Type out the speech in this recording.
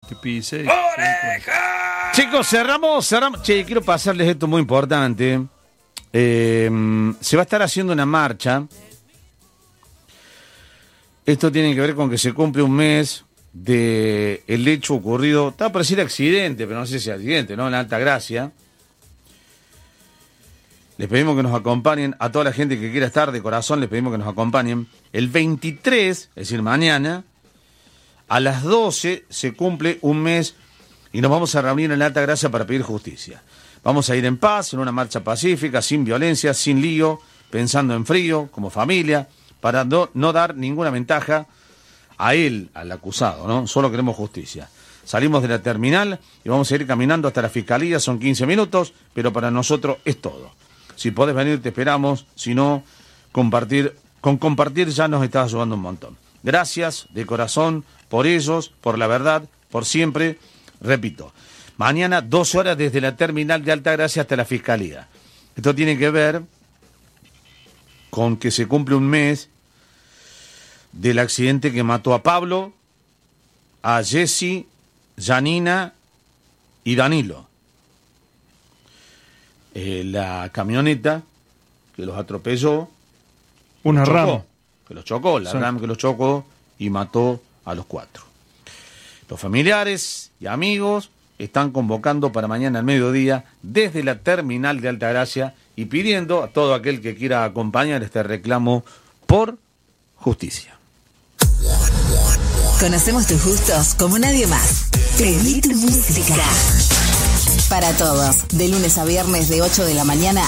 Que pise. ¡Oreja! Chicos, cerramos. Che, quiero pasarles esto muy importante. Se va a estar haciendo una marcha. Esto tiene que ver con que se cumple un mes de el hecho ocurrido, estaba por decir accidente, pero no sé si accidente, ¿no? En la Altagracia. Les pedimos que nos acompañen, a toda la gente que quiera estar de corazón, les pedimos que nos acompañen. El 23, es decir, mañana, a las 12 se cumple un mes y nos vamos a reunir en la Altagracia para pedir justicia. Vamos a ir en paz, en una marcha pacífica, sin violencia, sin lío, pensando en frío, como familia, para no dar ninguna ventaja a él, al acusado, ¿no? Solo queremos justicia. Salimos de la terminal y vamos a ir caminando hasta la fiscalía, son 15 minutos, pero para nosotros es todo. Si podés venir, te esperamos, si no, con compartir ya nos estás ayudando un montón. Gracias de corazón por ellos, por la verdad, por siempre. Repito, mañana 2 horas desde la terminal de Altagracia hasta la fiscalía. Esto tiene que ver con que se cumple un mes del accidente que mató a Pablo, a Jessy, Janina y Danilo. La camioneta que los atropelló, Una RAM. que los chocó, la RAM que los chocó y mató a los 4. Los familiares y amigos están convocando para mañana al mediodía desde la terminal de Altagracia y pidiendo a todo aquel que quiera acompañar este reclamo por justicia. Conocemos tus gustos como nadie más. Pedí tu música. Para todos, de lunes a viernes de 8 de la mañana